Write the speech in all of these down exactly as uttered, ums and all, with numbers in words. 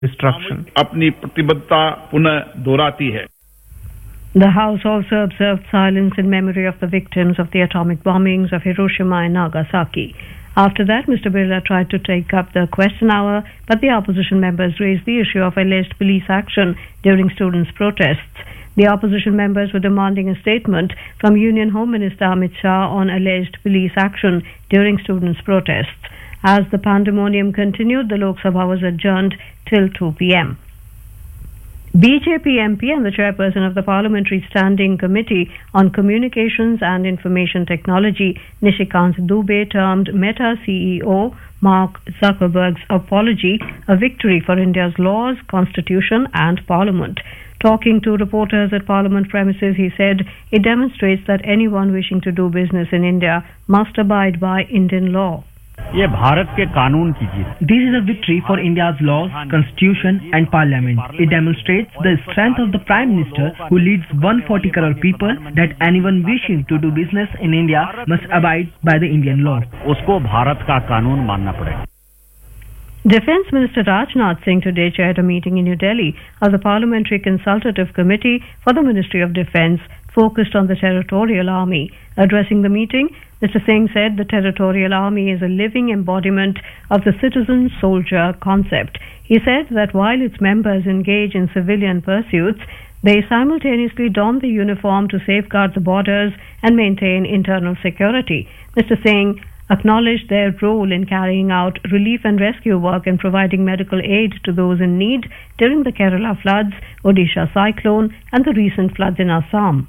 destruction. अपनी प्रतिबद्धता पुनः दोहराती है. The House also observed silence in memory of the victims of the atomic bombings of Hiroshima and Nagasaki. After that, Mister Birla tried to take up the question hour, but the opposition members raised the issue of alleged police action during students' protests. The opposition members were demanding a statement from Union Home Minister Amit Shah on alleged police action during students' protests. As the pandemonium continued, the Lok Sabha was adjourned till two p.m. B J P M P and the chairperson of the Parliamentary Standing Committee on Communications and Information Technology, Nishikant Dubey, termed Meta C E O Mark Zuckerberg's apology a victory for India's laws, constitution and parliament. Talking to reporters at Parliament premises, he said it demonstrates that anyone wishing to do business in India must abide by Indian law. ये भारत के कानून की जीत. This is a victory for India's laws, constitution and parliament. It demonstrates the strength of the Prime Minister who leads one hundred forty crore people that anyone wishing to do business in India must abide by the Indian law. उसको भारत का कानून मानना पड़ेगा. Defence Minister Rajnath Singh today chaired a meeting in New Delhi of the Parliamentary Consultative Committee for the Ministry of Defence focused on the Territorial Army. Addressing the meeting, Mister Singh said the Territorial Army is a living embodiment of the citizen-soldier concept. He said that while its members engage in civilian pursuits, they simultaneously don the uniform to safeguard the borders and maintain internal security. Mister Singh acknowledged their role in carrying out relief and rescue work and providing medical aid to those in need during the Kerala floods, Odisha cyclone and the recent floods in Assam.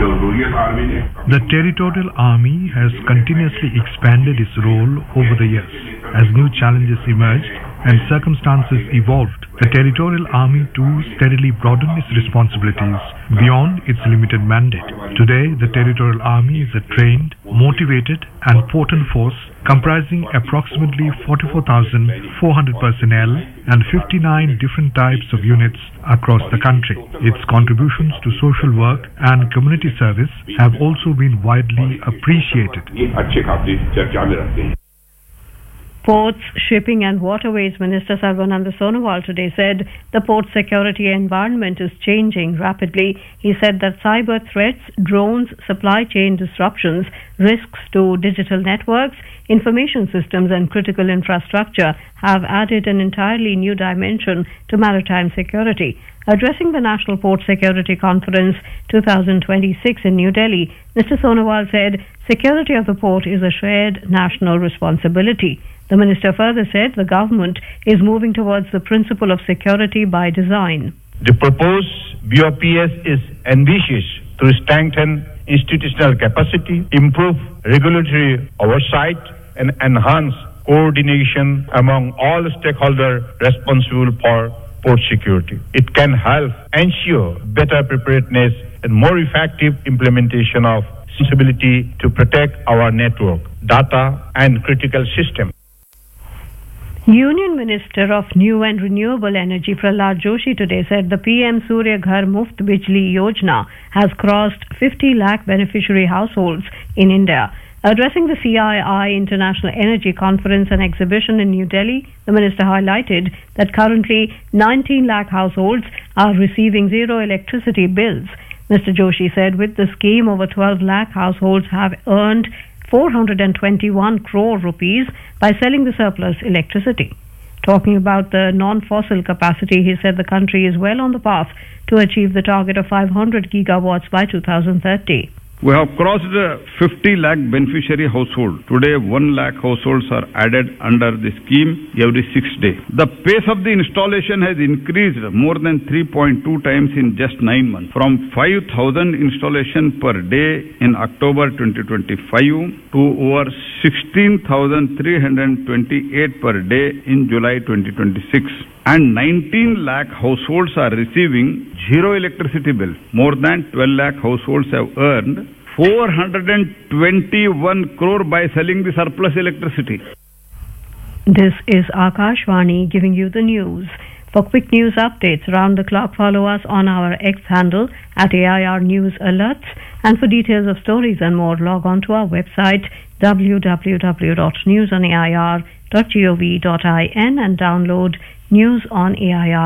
The Territorial Army has continuously expanded its role over the years. As new challenges emerged and circumstances evolved, the Territorial Army too steadily broadened its responsibilities beyond its limited mandate. Today, the Territorial Army is a trained, motivated and potent force comprising approximately forty-four thousand four hundred personnel and fifty-nine different types of units across the country. Its contributions to social work and community service have also been widely appreciated. Ports, Shipping and Waterways Minister Sarvananda Sonowal today said the port security environment is changing rapidly. He said that cyber threats, drones, supply chain disruptions, risks to digital networks, information systems and critical infrastructure have added an entirely new dimension to maritime security. Addressing the National Port Security Conference twenty twenty-six in New Delhi, Mister Sonowal said security of the port is a shared national responsibility. The minister further said the government is moving towards the principle of security by design. The proposed B O P S is ambitious to strengthen institutional capacity, improve regulatory oversight, and enhance coordination among all stakeholders responsible for port security. It can help ensure better preparedness and more effective implementation of responsibility to protect our network, data, and critical systems. Union Minister of New and Renewable Energy Prahlad Joshi today said the P M Surya Ghar Muft Bijli Yojana has crossed fifty lakh beneficiary households in India. Addressing the C I I International Energy Conference and Exhibition in New Delhi, the minister highlighted that currently nineteen lakh households are receiving zero electricity bills. Mister Joshi said with the scheme, over twelve lakh households have earned four hundred twenty-one crore rupees by selling the surplus electricity. Talking about the non-fossil capacity, he said the country is well on the path to achieve the target of five hundred gigawatts by two thousand thirty. We have crossed the fifty lakh beneficiary household. Today, one lakh households are added under the scheme every six days. The pace of the installation has increased more than three point two times in just nine months, from five thousand installation per day in October twenty twenty-five to over sixteen thousand three hundred twenty-eight per day in July twenty twenty-six. And nineteen lakh households are receiving zero electricity bill. More than twelve lakh households have earned four hundred twenty-one crore by selling the surplus electricity. This is Akashvani giving you the news. For quick news updates around the clock, follow us on our X handle at A I R News Alerts. And for details of stories and more, log on to our website w w w dot news on a i r dot gov dot in and download News on A I R